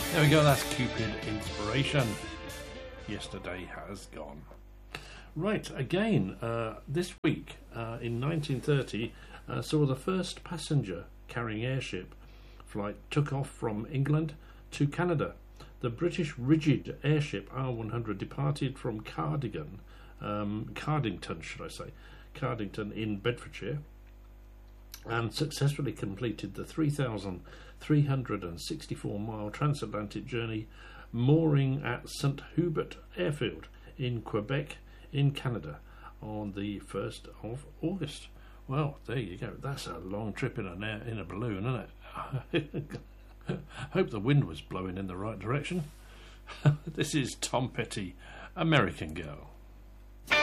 There we go, that's Cupid Inspiration. Yesterday has gone. Right, again, this week in 1930 saw the first passenger carrying airship flight took off from England to Canada. The British rigid airship R100 departed from Cardington in Bedfordshire, and successfully completed the 3,364-mile transatlantic journey, mooring at St. Hubert Airfield in Quebec in Canada on the 1st of August. Well, there you go. That's a long trip in a balloon, isn't it? Hope the wind was blowing in the right direction. This is Tom Petty, American Girl.